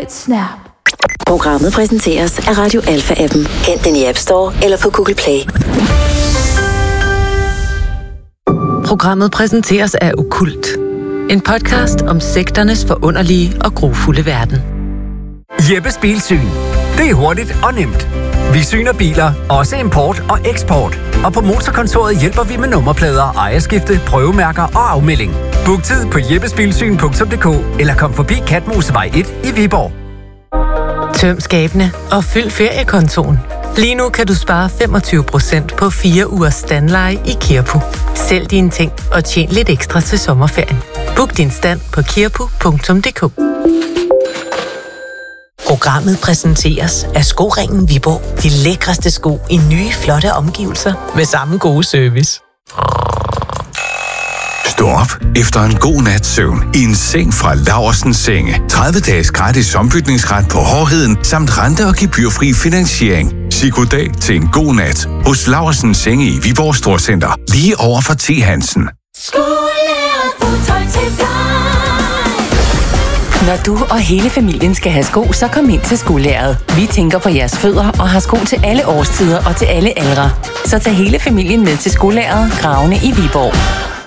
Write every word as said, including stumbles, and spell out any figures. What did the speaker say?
et snap. Programmet præsenteres af Radio Alpha-appen. Hent den i App Store eller på Google Play. Programmet præsenteres af Okkult. En podcast om sekternes forunderlige og grufulde verden. Jeppes Bilsyn. Det er hurtigt og nemt. Vi syner biler, også import og eksport. Og på Motorkontoret hjælper vi med nummerplader, ejerskifte, prøvemærker og afmelding. Book tid på jeppesbilsyn punktum d k eller kom forbi Katmosevej et i Viborg. Tøm skabene og fyld feriekontoen. Lige nu kan du spare femogtyve procent på fire ugers standleje i Kirpu. Sælg dine ting og tjen lidt ekstra til sommerferien. Book din stand på kirpu punktum d k. Programmet præsenteres af Skoringen Viborg. De lækreste sko i nye, flotte omgivelser med samme gode service. Stå op efter en god nats søvn i en seng fra Laursen Senge. tredive dages gratis ombytningsret på hårdheden samt rente- og gebyrfri finansiering. Sig goddag til en god nat hos Laursen Senge i Viborg Storcenter. Lige over for T. Hansen. Når du og hele familien skal have sko, så kom ind til Skolæreret. Vi tænker på jeres fødder og har sko til alle årstider og til alle aldre. Så tag hele familien med til Skolæreret, Gravene i Viborg.